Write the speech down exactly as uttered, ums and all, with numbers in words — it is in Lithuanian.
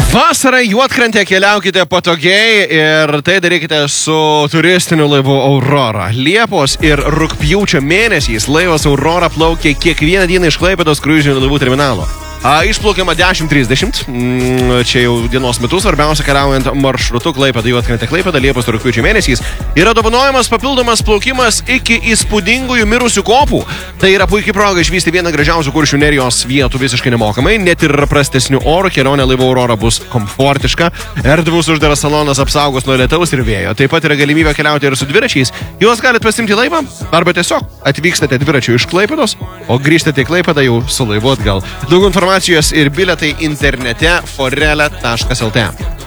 Vasarą Juodkrantę keliaukite patogiai ir tai darykite su turistiniu laivu Aurora. Liepos ir rugpjūčio mėnesiais laivas Aurora plaukia kiekvieną dieną iš Klaipėdos kruizinių laivų terminalo. A, išplaukiama dešimt trisdešimt, mm, čia jau dienos metu, svarbiausia keliaujant maršrutu Klaipėda Juodkrantė Klaipėda Liepos ir rugpjūčio mėnesiais. Yra dovanojamas papildomas plaukimas iki įspūdingųjų mirusių kopų. Tai yra puikiai proga išvysti vieną gražiausių Kuršių nerijos vietų visiškai nemokamai, net ir prastesnių orų kelionė laivu Aurora bus komfortiška, erdvus uždaras salonas apsaugos nuo lietaus ir vėjo. Taip pat yra galimybė keliauti ir su dviračiais. Juos galite pasimti laivą arba tiesiog atvykstate dviračiu iš Klaipėdos, o grįžtate į Klaipėdą jau su laivu atgal. Daug informacijos ir bilietai internete forele taškas lt.